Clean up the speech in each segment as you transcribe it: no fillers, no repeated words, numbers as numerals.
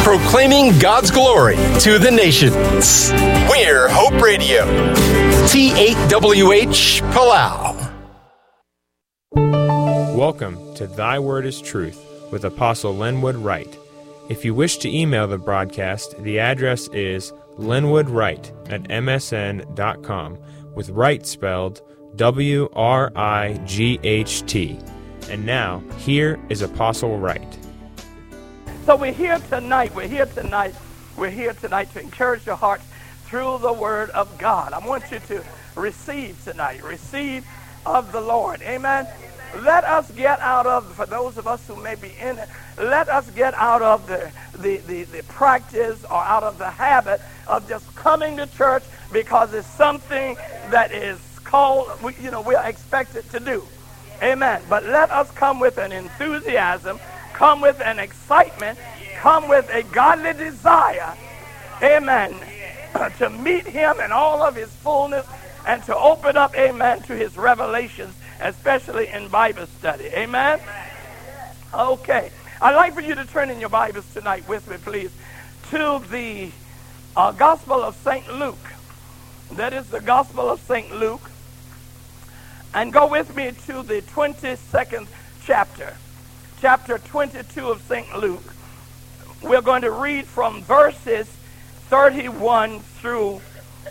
proclaiming God's glory to the nations. We're Hope Radio. T8WH Palau. Welcome to Thy Word is Truth with Apostle Linwood Wright. If you wish to email the broadcast, the address is linwoodwright@msn.com, with Wright spelled W-R-I-G-H-T. And now, here is Apostle Wright. So we're here tonight to encourage your hearts through the Word of God. I want you to receive tonight, receive of the Lord. Amen. Let us get out of, for those of us who may be in it, let us get out of the practice or out of the habit of just coming to church because it's something that is called, we're expected to do. Amen. But let us come with an enthusiasm, come with an excitement, come with a godly desire, amen, to meet him in all of his fullness and to open up, amen, to his revelations, especially in Bible study. Amen? Okay. I'd like for you to turn in your Bibles tonight with me, please, to the Gospel of St. Luke. That is the Gospel of St. Luke. And go with me to the 22nd chapter. Chapter 22 of St. Luke. We're going to read from verses 31 through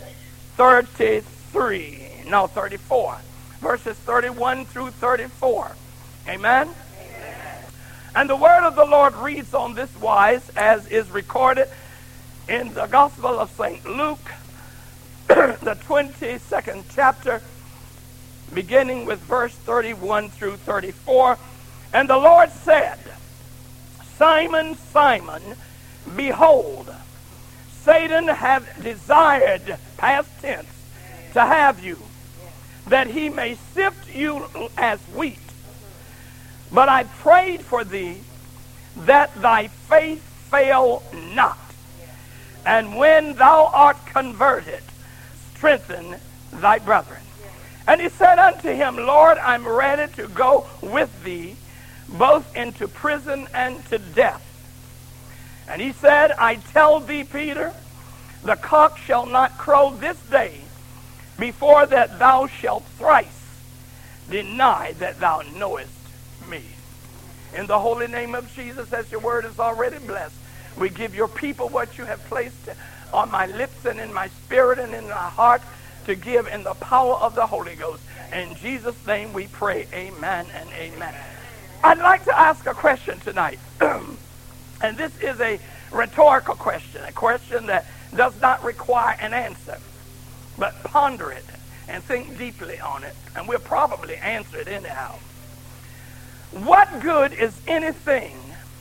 34. Verses 31 through 34. Amen? Amen? And the word of the Lord reads on this wise, as is recorded in the Gospel of St. Luke, the 22nd chapter, beginning with verse 31 through 34. And the Lord said, Simon, Simon, behold, Satan hath desired, past tense, to have you, that he may sift you as wheat. But I prayed for thee, that thy faith fail not. And when thou art converted, strengthen thy brethren. And he said unto him, Lord, I'm ready to go with thee, both into prison and to death. And he said, I tell thee, Peter, the cock shall not crow this day before that thou shalt thrice deny that thou knowest me. In the holy name of Jesus, as your word is already blessed, we give your people what you have placed on my lips and in my spirit and in my heart to give in the power of the Holy Ghost. In Jesus' name we pray, amen and amen. I'd like to ask a question tonight. And this is a rhetorical question, a question that does not require an answer. But ponder it and think deeply on it, and we'll probably answer it anyhow. What good is anything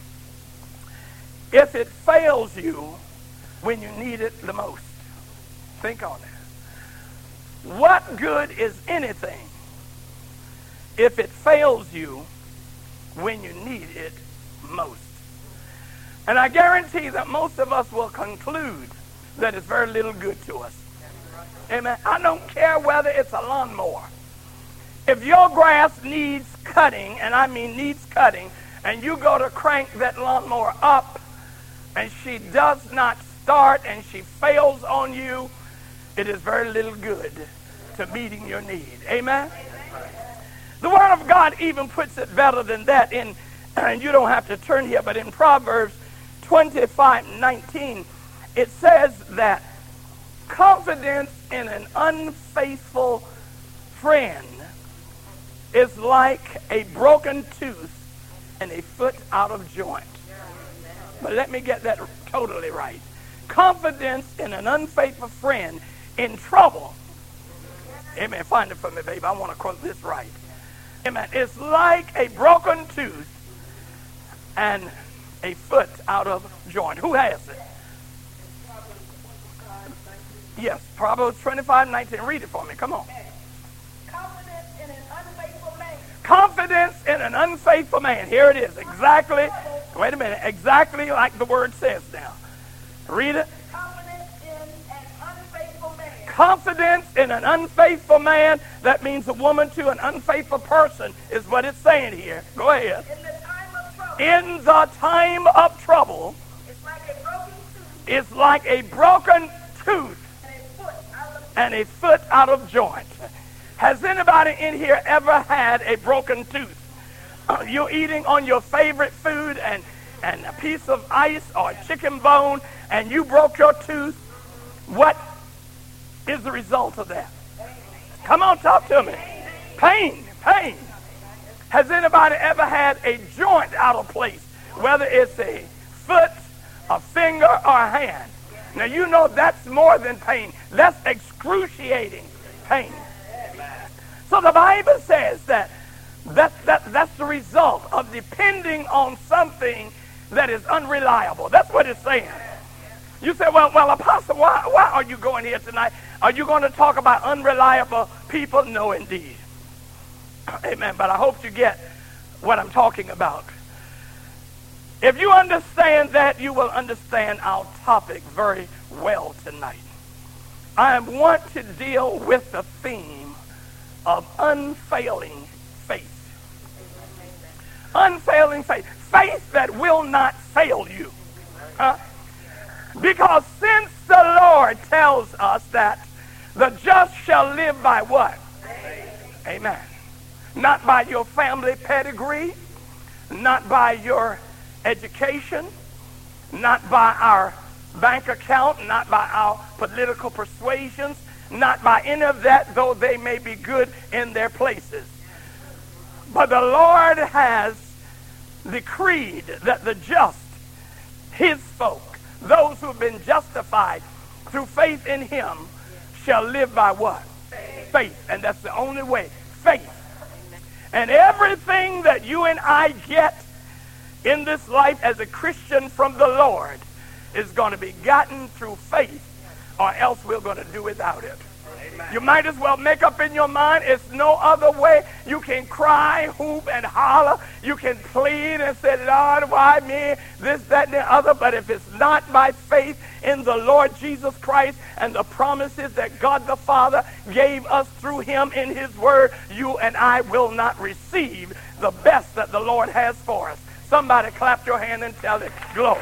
if it fails you when you need it the most? Think on it. What good is anything if it fails you when you need it most? And I guarantee that most of us will conclude that it's very little good to us. Amen. I don't care whether it's a lawnmower. If your grass needs cutting, and I mean needs cutting, and you go to crank that lawnmower up, and she does not start, and she fails on you, it is very little good to meeting your need. Amen? The Word of God even puts it better than that. And you don't have to turn here, but in Proverbs 25:19, it says that confidence in an unfaithful friend is like a broken tooth and a foot out of joint. But let me get that totally right. Confidence in an unfaithful friend in trouble. Amen. Find it for me, babe. I want to quote this right. Amen. It's like a broken tooth and a foot out of joint. Who has it? Yes, Proverbs 25:19. Read it for me. Come on. Confidence in an unfaithful man. Confidence in an unfaithful man. Here it is. Exactly. Wait a minute. Exactly like the word says now. Read it. Confidence in an unfaithful man. Confidence in an unfaithful man. That means a woman to an unfaithful person is what it's saying here. Go ahead. In the time of trouble. In the time of trouble. It's like a broken is like a broken tooth and a foot out of joint. Has anybody in here ever had a broken tooth? You're eating on your favorite food and a piece of ice or a chicken bone, and you broke your tooth. What is the result of that? Come on, talk to me. Pain. Has anybody ever had a joint out of place, whether it's a foot, a finger, or a hand? Now, you know that's more than pain. That's excruciating pain. So the Bible says that's the result of depending on something that is unreliable. That's what it's saying. You say, well, Apostle, why are you going here tonight? Are you going to talk about unreliable people? No, indeed. Amen. But I hope you get what I'm talking about. If you understand that, you will understand our topic very well tonight. I want to deal with the theme of unfailing faith. Unfailing faith. Faith that will not fail you. Because since the Lord tells us that the just shall live by what? Faith. Amen. Not by your family pedigree, not by your education, not by our bank account, not by our political persuasions, not by any of that, though they may be good in their places. But the Lord has decreed that the just, his folk, those who have been justified through faith in him, shall live by what? Faith. And that's the only way. Faith. And everything that you and I get in this life as a Christian from the Lord is going to be gotten through faith, or else we're going to do without it. Amen. You might as well make up in your mind it's no other way. You can cry, hoop, and holler. You can plead and say, Lord, why me? This, that, and the other. But if it's not by faith in the Lord Jesus Christ and the promises that God the Father gave us through him in his word, you and I will not receive the best that the Lord has for us. Somebody clap your hand and tell it, glory.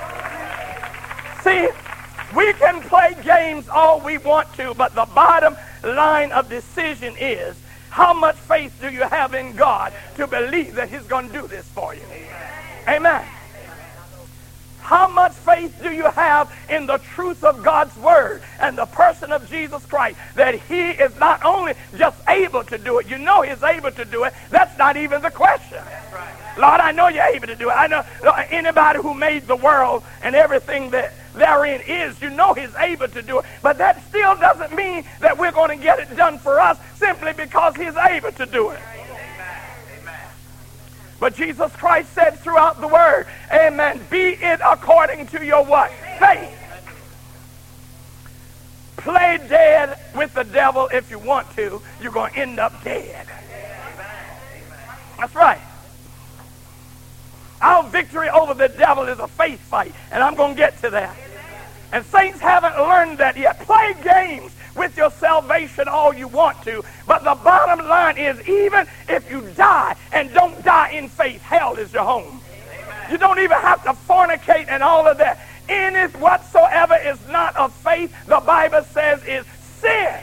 See, we can play games all we want to, but the bottom line of decision is, how much faith do you have in God to believe that he's going to do this for you? Amen. How much faith do you have in the truth of God's word and the person of Jesus Christ, that he is not only just able to do it, you know he's able to do it. That's not even the question. Lord, I know you're able to do it. I know anybody who made the world and everything that therein is, you know he's able to do it. But that still doesn't mean that we're going to get it done for us simply because he's able to do it. Amen. But Jesus Christ said throughout the word, amen, be it according to your what? Faith. Play dead with the devil if you want to. You're going to end up dead. That's right. Our victory over the devil is a faith fight, and I'm going to get to that. And saints haven't learned that yet. Play games with your salvation all you want to, but the bottom line is, even if you die and don't die in faith, hell is your home. Amen. You don't even have to fornicate and all of that. Any whatsoever is not of faith, the Bible says, is sin.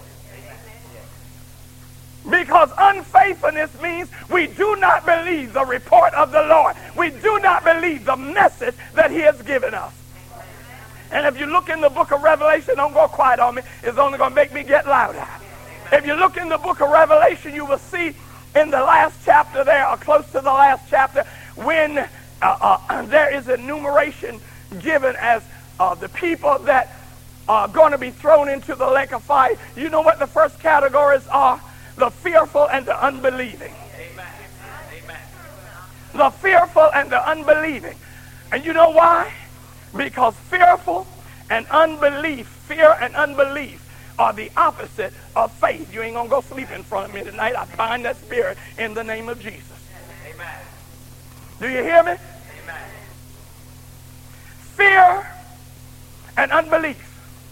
Because unfaithfulness means we do not believe the report of the Lord. We do not believe the message that he has given us. And if you look in the book of Revelation, don't go quiet on me, it's only going to make me get louder. If you look in the book of Revelation, you will see in the last chapter there, or close to the last chapter, when there is enumeration given as the people that are going to be thrown into the lake of fire. You know what the first categories are? The fearful and the unbelieving. Amen. Amen. The fearful and the unbelieving. And you know why? Because fearful and unbelief, fear and unbelief, are the opposite of faith. You ain't going to go sleep in front of me tonight. I bind that spirit in the name of Jesus. Amen. Do you hear me? Amen. Fear and unbelief.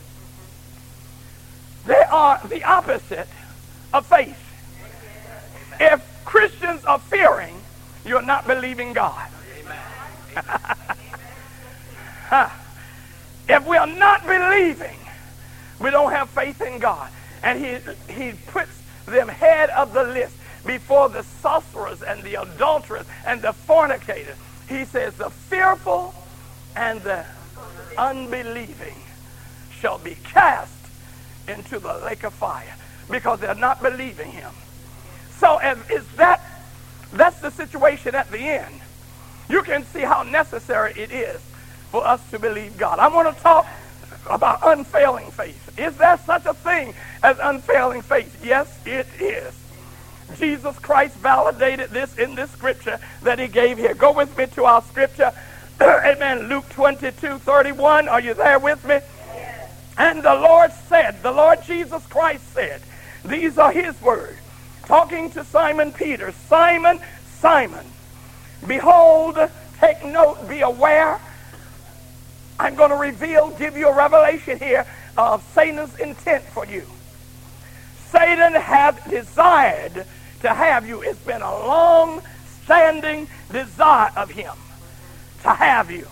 They are the opposite of faith. If Christians are fearing, you're not believing God. If we are not believing, we don't have faith in God. And he puts them head of the list before the sorcerers and the adulterers and the fornicators. He says the fearful and the unbelieving shall be cast into the lake of fire because they're not believing him. So that's the situation at the end. You can see how necessary it is for us to believe God. I want to talk about unfailing faith. Is there such a thing as unfailing faith? Yes, it is. Jesus Christ validated this in this scripture that he gave here. Go with me to our scripture. Amen. Luke 22:31. Are you there with me? Yes. And the Lord Jesus Christ said, these are his words, talking to Simon Peter, Simon, Simon, behold, take note, be aware. I'm going to give you a revelation here of Satan's intent for you. Satan hath desired to have you. It's been a long-standing desire of him to have you.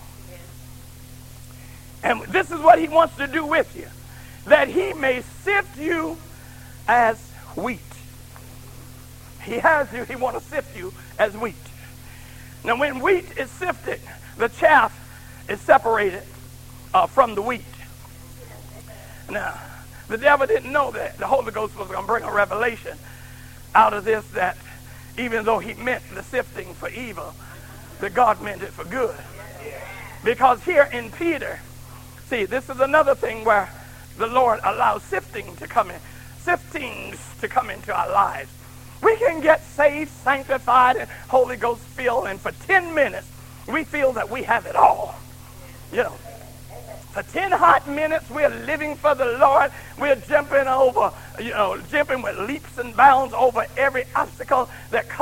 And this is what he wants to do with you, that he may sift you as wheat. He has you, he wants to sift you as wheat. Now when wheat is sifted, the chaff is separated from the wheat. Now, the devil didn't know that. The Holy Ghost was going to bring a revelation out of this, that even though he meant the sifting for evil, that God meant it for good. Because here in Peter, see, this is another thing where the Lord allows siftings to come into our lives. We can get saved, sanctified, and Holy Ghost filled, and for 10 minutes, we feel that we have it all. You know, for 10 hot minutes, we're living for the Lord. We're jumping with leaps and bounds over every obstacle that comes